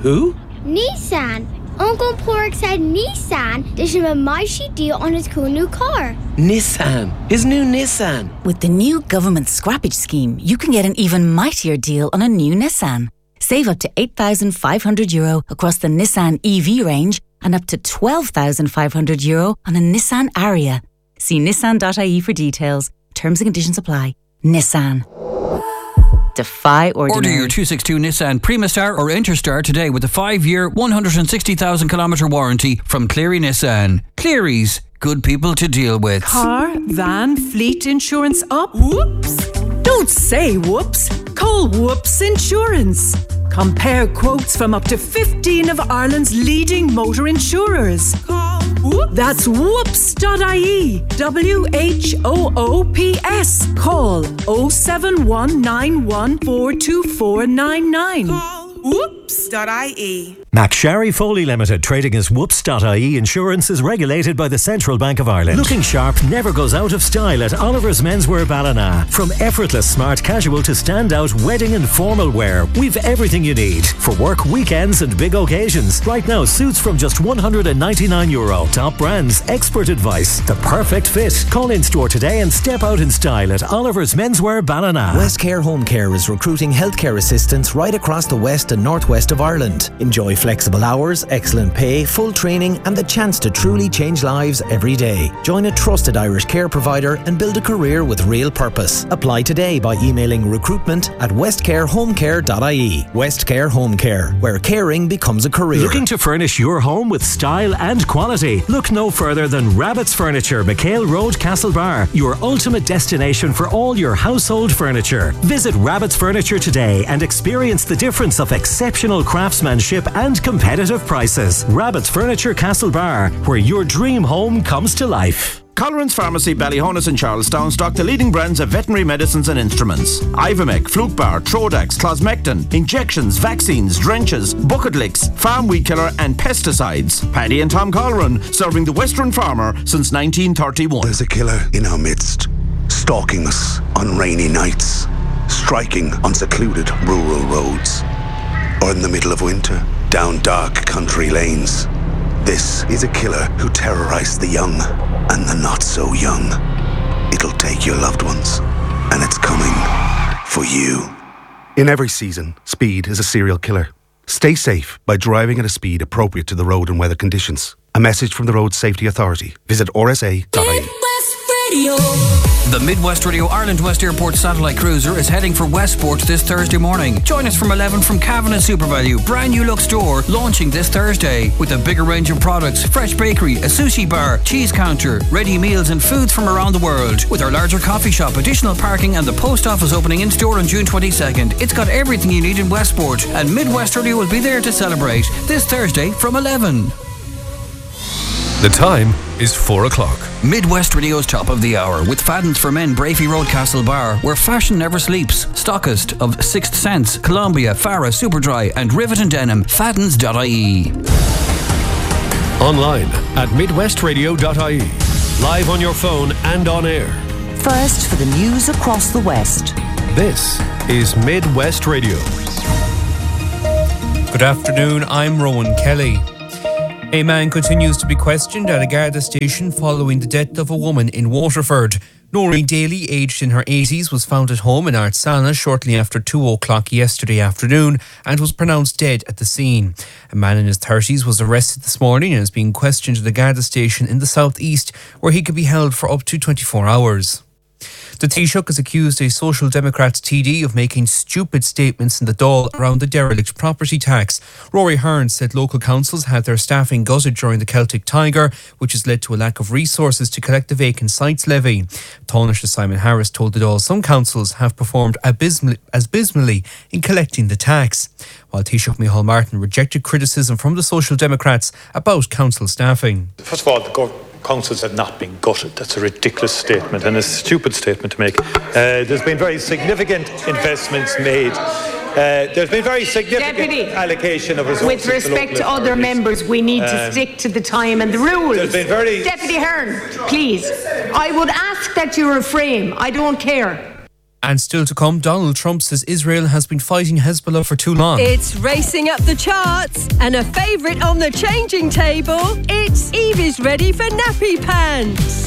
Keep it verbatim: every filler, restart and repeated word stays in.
Who? Nissan. Uncle Pork said Nissan did him a mighty deal on his cool new car. Nissan. His new Nissan. With the new government scrappage scheme, you can get an even mightier deal on a new Nissan. Save up to eight thousand five hundred euro across the Nissan E V range and up to twelve thousand five hundred euro on a Nissan Ariya. See nissan dot I E for details. Terms and conditions apply. Nissan. Defy ordinary. Order your two sixty-two Nissan Primastar or Interstar today with a five-year, one hundred sixty thousand kilometre warranty from Cleary Nissan. Cleary's, good people to deal with. Car, van, fleet insurance up? Whoops! Don't say whoops. Call Whoops Insurance. Compare quotes from up to fifteen of Ireland's leading motor insurers. Call Whoops. That's whoops dot I E. W H O O P S. Call oh seven one nine one four two four nine nine. Call whoops dot I E. McSharry Foley Limited, trading as whoops dot I E Insurance, is regulated by the Central Bank of Ireland. Looking sharp never goes out of style at Oliver's Menswear Ballina. From effortless smart casual to standout wedding and formal wear, we've everything you need for work, weekends and big occasions. Right now, suits from just one hundred ninety-nine euro. Top brands, expert advice, the perfect fit. Call in store today and step out in style at Oliver's Menswear Ballina. Westcare Home Care is recruiting healthcare assistants right across the west and northwest of Ireland. Enjoy flexible hours, excellent pay, full training and the chance to truly change lives every day. Join a trusted Irish care provider and build a career with real purpose. Apply today by emailing recruitment at westcare home care dot I E. Westcare Home Care, where caring becomes a career. Looking to furnish your home with style and quality? Look no further than Rabbit's Furniture, McHale Road, Castlebar, your ultimate destination for all your household furniture. Visit Rabbit's Furniture today and experience the difference of exceptional craftsmanship and competitive prices. Rabbit's Furniture, Castlebar, where your dream home comes to life. Colleran's Pharmacy, Ballyhonus and Charlestown stock the leading brands of veterinary medicines and instruments. Ivomec, Flukebar, Trodax, Closmectin, injections, vaccines, drenches, bucket licks, farm weed killer and pesticides. Paddy and Tom Colleran, serving the Western farmer since nineteen thirty-one. There's a killer in our midst, stalking us on rainy nights, striking on secluded rural roads, or in the middle of winter, down dark country lanes. This is a killer who terrorized the young and the not so young. It'll take your loved ones, and it's coming for you. In every season, speed is a serial killer. Stay safe by driving at a speed appropriate to the road and weather conditions. A message from the Road Safety Authority. Visit r s a dot I E. The Midwest Radio Ireland West Airport satellite cruiser is heading for Westport this Thursday morning. Join us from eleven from Cavan and SuperValue, brand new look store, launching this Thursday with a bigger range of products, fresh bakery, a sushi bar, cheese counter, ready meals and foods from around the world. With our larger coffee shop, additional parking and the post office opening in store on June twenty-second. It's got everything you need in Westport, and Midwest Radio will be there to celebrate this Thursday from eleven. The time is four o'clock. Midwest Radio's top of the hour with Fadden's for Men, Brafey Road, Castlebar, where fashion never sleeps. Stockist of Sixth Sense, Columbia, Farah, Superdry and Rivet and Denim. Faddens dot I E. Online at midwest radio dot I E. Live on your phone and on air. First for the news across the West. This is Midwest Radio. Good afternoon, I'm Rowan Kelly. A man continues to be questioned at a Garda station following the death of a woman in Waterford. Noreen Daly, aged in her eighties, was found at home in Artsana shortly after two o'clock yesterday afternoon and was pronounced dead at the scene. A man in his thirties was arrested this morning and is being questioned at the Garda station in the southeast, where he could be held for up to twenty-four hours. The Taoiseach has accused a Social Democrats T D of making stupid statements in the Dáil around the derelict property tax. Rory Hearn said local councils had their staffing gutted during the Celtic Tiger, which has led to a lack of resources to collect the vacant sites levy. Taoiseach Simon Harris told the Dáil some councils have performed abysmally, abysmally in collecting the tax, while Taoiseach Micheál Martin rejected criticism from the Social Democrats about council staffing. First of all, the government councils have not been gutted. That's a ridiculous statement and a stupid statement to make. Uh, there's been very significant investments made. Uh, there's been very significant Deputy, allocation of resources. With respect to, to other members, we need um, to stick to the time and the rules. There's been very... Deputy Hearn, please. I would ask that you refrain. I don't care. And still to come, Donald Trump says Israel has been fighting Hezbollah for too long. It's racing up the charts and a favourite on the changing table. It's Evie's ready for nappy pants.